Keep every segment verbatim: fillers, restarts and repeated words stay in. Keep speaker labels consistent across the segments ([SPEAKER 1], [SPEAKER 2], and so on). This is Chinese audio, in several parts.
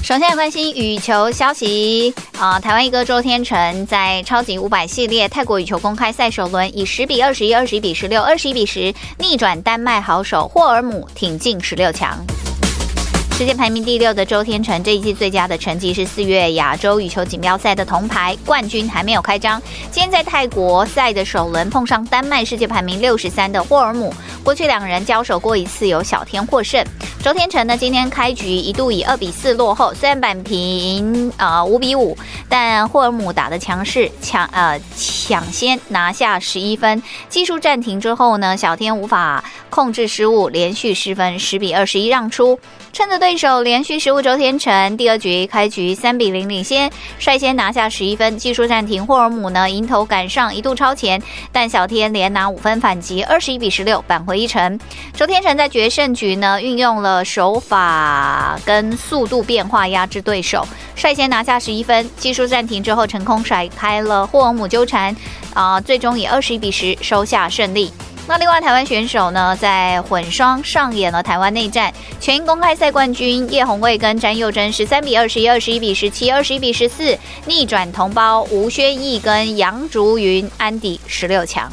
[SPEAKER 1] 首先来关心羽球消息啊、呃，台湾一哥周天成在超级五百系列泰国羽球公开赛首轮以十比二十一、二十一比十六、二十一比十逆转丹麦好手霍尔姆，挺进十六强。世界排名第六的周天成这一季最佳的成绩是四月亚洲羽球锦标赛的铜牌，冠军还没有开张。今天在泰国赛的首轮碰上丹麦世界排名六十三的霍尔姆，过去两人交手过一次，由小天获胜。周天成呢，今天开局一度以二比四落后，虽然扳平呃五比五，但霍尔姆打得强势，抢呃抢先拿下十一分。技术暂停之后呢，小天无法控制失误，连续失分，十比二十一让出。趁着对手连续失误，周天成第二局开局三比零领先，率先拿下十一分。技术暂停，霍尔姆呢迎头赶上，一度超前，但小天连拿五分反击，二十一比十六扳回一城。周天成在决胜局呢运用了手法跟速度变化压制对手，率先拿下十一分。技术暂停之后成功甩开了霍尔姆纠缠，啊、呃，最终以二十一比十收下胜利。那另外台湾选手呢，在混双上演了台湾内战，全英公开赛冠军叶红卫跟詹佑珍十三比二十一、二十一比十七、二十一比十四逆转同胞吴宣义跟杨竹云安迪十六强。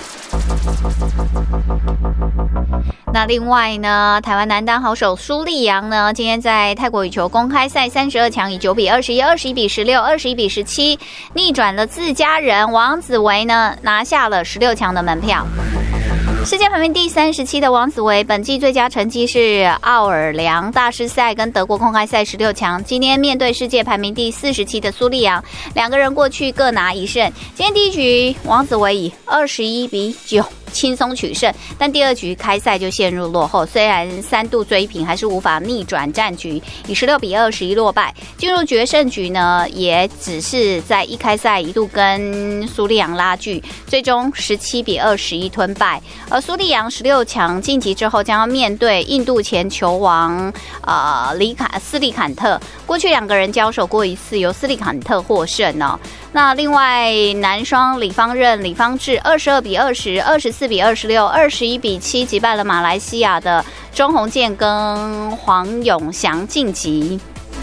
[SPEAKER 1] 那另外呢，台湾男单好手苏立扬呢，今天在泰国羽球公开赛三十二强以九比二十一、二十一比十六、二十一比十七逆转了自家人王子维呢，拿下了十六强的门票。世界排名第三十七的王子维，本季最佳成绩是奥尔良大师赛跟德国公开赛十六强。今天面对世界排名第四十七的苏立扬，两个人过去各拿一胜。今天第一局，王子维以二十一比九轻松取胜，但第二局开赛就陷入落后，虽然三度追平，还是无法逆转战局，以十六比二十一落败。进入决胜局呢，也只是在一开赛一度跟苏立扬拉锯，最终十七比二十一吞败。而苏立扬十六强晋级之后，将要面对印度前球王呃里坎斯利坎特。过去两个人交手过一次，由斯利坎特获胜哦。那另外男双李方任、李方智二十二比二十、二十四比二十六、二十一比七击败了马来西亚的钟宏健跟黄永祥晋级。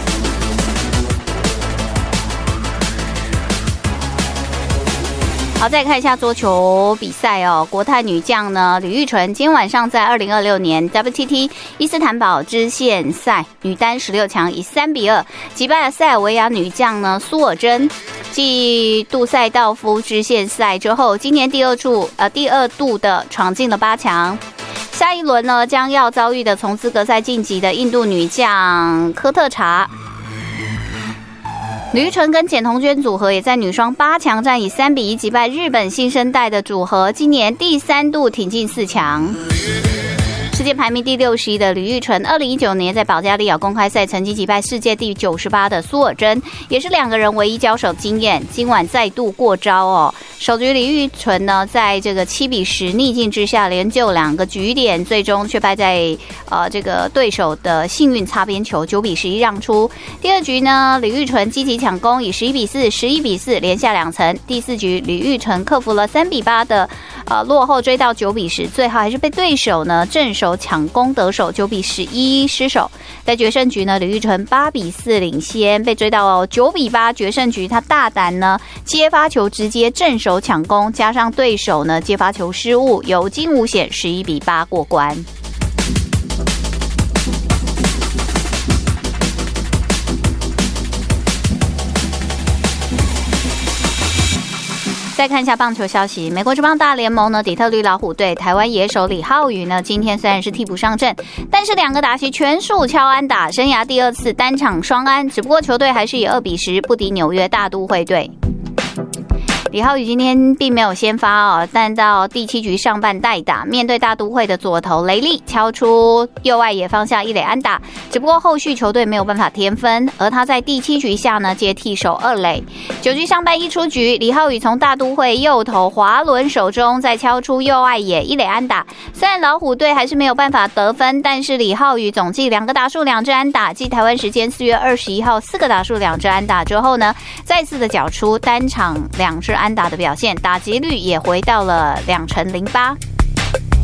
[SPEAKER 1] 好，再看一下桌球比赛哦。国泰女将呢，吕玉纯今天晚上在二零二六年 W T T 伊斯坦堡支线赛女单十六强，以三比二击败了塞尔维亚女将呢苏尔珍。继杜塞道夫支线赛之后，今年第二处呃第二度的闯进了八强。下一轮呢，将要遭遇的从资格赛晋级的印度女将科特查。吕玉纯跟简彤娟组合也在女双八强战以三比一击败日本新生代的组合，今年第三度挺进四强。世界排名第六十一的吕玉纯，二零一九年在保加利亚公开赛曾经击败世界第九十八的苏尔珍，也是两个人唯一交手经验。今晚再度过招哦。首局李玉纯呢，在这个七比十逆境之下，连救两个局点，最终却败在呃这个对手的幸运擦边球，九比十一让出。第二局呢，李玉纯积极抢攻，以十一比四、十一比四连下两层。第四局，李玉纯克服了三比八的呃落后，追到九比十，最后还是被对手呢正手抢攻得手，九比十一失手。在决胜局呢，李玉纯八比四领先，被追到九比八。决胜局他大胆呢接发球直接正手抢攻，加上对手呢接发球失误，有惊无险，十一比八过关。再看一下棒球消息，美国职棒大联盟呢，底特律老虎队台湾野手李浩宇呢，今天虽然是替补上阵，但是两个打席全数敲安打，生涯第二次单场双安，只不过球队还是以二比十不敌纽约大都会队。李浩宇今天并没有先发哦，但到第七局上半代打，面对大都会的左投雷利敲出右外野方向一垒安打，只不过后续球队没有办法添分，而他在第七局下呢接替守二垒。九局上半一出局，李浩宇从大都会右投滑轮手中再敲出右外野一垒安打，虽然老虎队还是没有办法得分，但是李浩宇总计两个打数两支安打，继台湾时间四月二十一号四个打数两支安打之后呢，再次的缴出单场两支安打的表现，打击率也回到了两成零八。